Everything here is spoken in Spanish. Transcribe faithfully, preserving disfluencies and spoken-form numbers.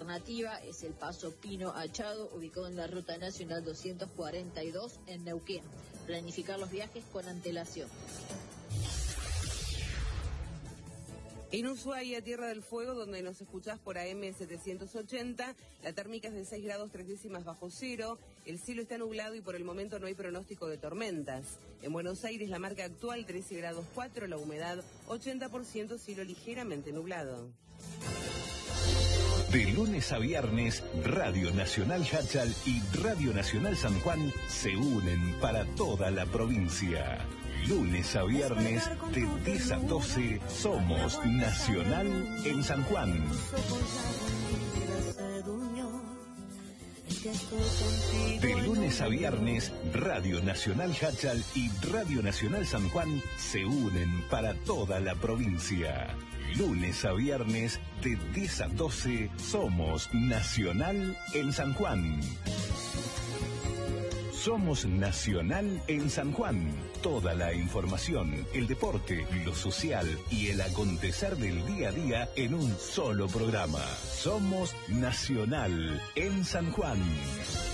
alternativa es el Paso Pino Achado, ubicado en la Ruta Nacional doscientos cuarenta y dos en Neuquén. Planificar los viajes con antelación. En Ushuaia, Tierra del Fuego, donde nos escuchás por A M setecientos ochenta, la térmica es de seis grados tres décimas bajo cero, el cielo está nublado y por el momento no hay pronóstico de tormentas. En Buenos Aires, la marca actual trece grados cuatro, la humedad ochenta por ciento, cielo ligeramente nublado. De lunes a viernes, Radio Nacional Cháchal y Radio Nacional San Juan se unen para toda la provincia. Lunes a viernes, de diez a doce, somos Nacional en San Juan. De lunes a viernes, Radio Nacional Cháchal y Radio Nacional San Juan se unen para toda la provincia. Lunes a viernes, de diez a doce, somos Nacional en San Juan. Somos Nacional en San Juan. Toda la información, el deporte, lo social y el acontecer del día a día en un solo programa. Somos Nacional en San Juan.